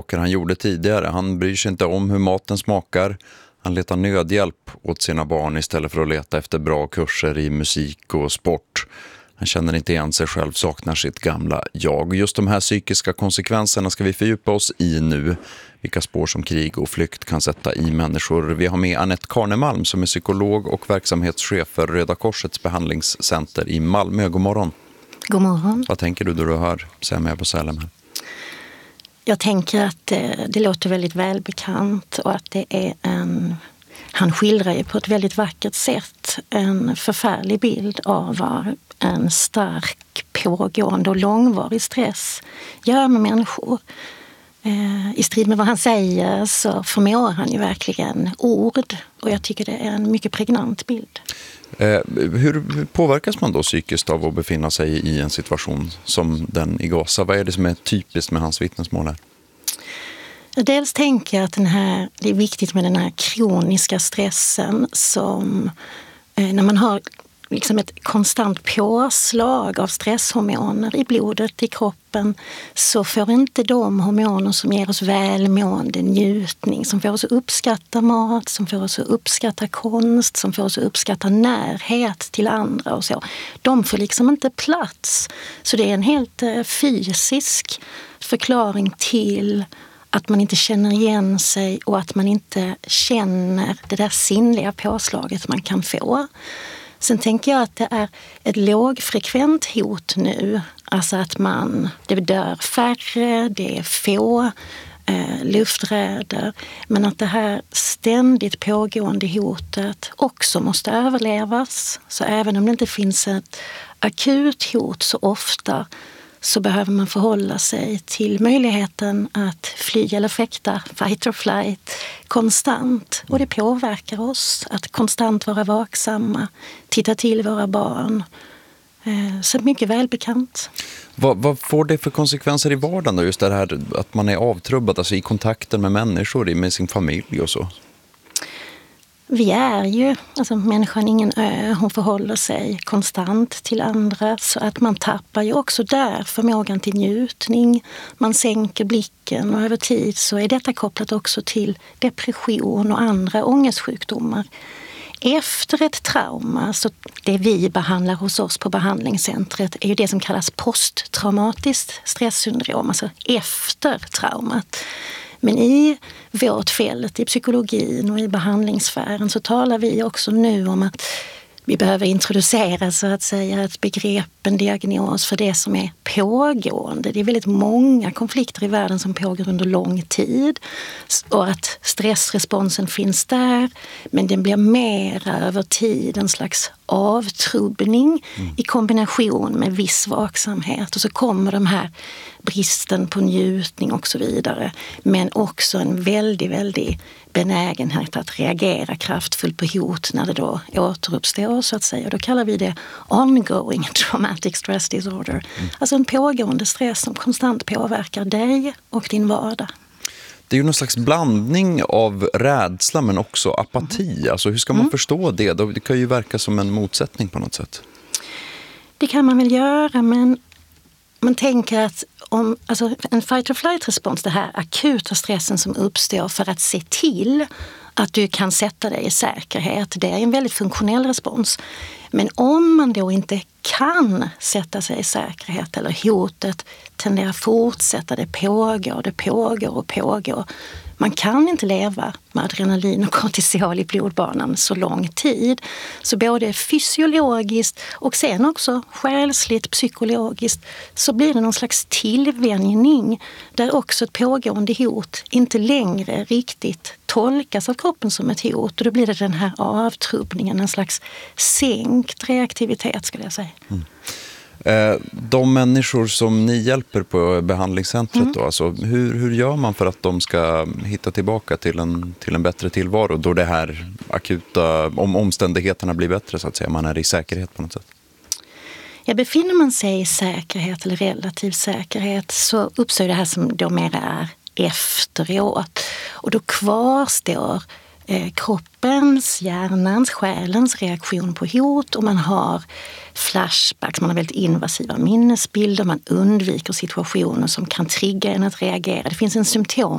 saker han gjorde tidigare. Han bryr sig inte om hur maten smakar. Han letar nödhjälp åt sina barn istället för att leta efter bra kurser i musik och sport. Han känner inte igen sig själv, saknar sitt gamla jag. Just de här psykiska konsekvenserna ska vi fördjupa oss i nu. Vilka spår som krig och flykt kan sätta i människor. Vi har med Annette Karnemalm som är psykolog och verksamhetschef för Röda Korsets behandlingscenter i Malmö. God morgon. God morgon. Vad tänker du då du hör Semih Abu Salem här? Jag tänker att det låter väldigt välbekant och att det är han skildrar ju på ett väldigt vackert sätt en förfärlig bild av vad en stark, pågående och långvarig stress gör med människor. I strid med vad han säger så förmår han ju verkligen ord, och jag tycker det är en mycket pregnant bild. Hur påverkas man då psykiskt av att befinna sig i en situation som den i Gaza? Vad är det som är typiskt med hans vittnesmål här? Dels tänker jag att det är viktigt med den här kroniska stressen som när man har liksom ett konstant påslag av stresshormoner i blodet, i kroppen, så får inte de hormoner som ger oss välmående, njutning, som får oss att uppskatta mat, som får oss att uppskatta konst, som får oss att uppskatta närhet till andra och så. De får liksom inte plats. Så det är en helt fysisk förklaring till att man inte känner igen sig och att man inte känner det där sinnliga påslaget man kan få. Sen tänker jag att det är ett lågfrekvent hot nu. Alltså att det dör färre, det är få lufträder. Men att det här ständigt pågående hotet också måste överlevas. Så även om det inte finns ett akut hot så ofta, så behöver man förhålla sig till möjligheten att fly eller fäkta, fight or flight, konstant. Och det påverkar oss att konstant vara vaksamma, titta till våra barn. Så mycket välbekant. Vad får det för konsekvenser i vardagen då? Just det här att man är avtrubbad, alltså i kontakten med människor, med sin familj och så? Vi är ju, människan ingen ö, hon förhåller sig konstant till andra, så att man tappar ju också där förmågan till njutning. Man sänker blicken och över tid så är detta kopplat också till depression och andra ångestsjukdomar. Efter ett trauma, så det vi behandlar hos oss på behandlingscentret är ju det som kallas posttraumatiskt stresssyndrom, alltså efter traumat. Men i vårt fält, i psykologin och i behandlingssfären, så talar vi också nu om att vi behöver introducera så att säga ett begrepp, en diagnos för det som är pågående. Det är väldigt många konflikter i världen som pågår under lång tid, och att stressresponsen finns där, men den blir mera över tid en slags avtrubbning i kombination med viss vaksamhet, och så kommer de här bristen på njutning och så vidare, men också en väldigt, väldigt benägenhet att reagera kraftfullt på hot när det då återuppstår så att säga. Och då kallar vi det ongoing traumatic stress disorder. Alltså en pågående stress som konstant påverkar dig och din vardag. Det är ju någon slags blandning av rädsla men också apati. Alltså hur ska man förstå det? Det kan ju verka som en motsättning på något sätt. Det kan man väl göra, men man tänker att en fight or flight respons, det här akuta stressen som uppstår för att se till att du kan sätta dig i säkerhet, det är en väldigt funktionell respons. Men om man då inte kan sätta sig i säkerhet, eller hotet tenderar att fortsätta, det pågår. Man kan inte leva med adrenalin och kortisol i blodbanan så lång tid. Så både fysiologiskt och sen också själsligt, psykologiskt, så blir det någon slags tillvänjning där också ett pågående hot inte längre riktigt tolkas av kroppen som ett hot. Och då blir det den här avtrubbningen, en slags sänkt reaktivitet skulle jag säga. De människor som ni hjälper på behandlingscentret då, alltså, hur gör man för att de ska hitta tillbaka till en bättre tillvaro då det här akuta, om omständigheterna blir bättre så att säga, man är i säkerhet på något sätt? Ja, befinner man sig i säkerhet eller relativ säkerhet så uppstår det här som då mera är efteråt, och då kvarstår kroppens, hjärnans, själens reaktion på hot, och man har flashbacks, man har väldigt invasiva minnesbilder, man undviker situationer som kan trigga en att reagera. Det finns en symptom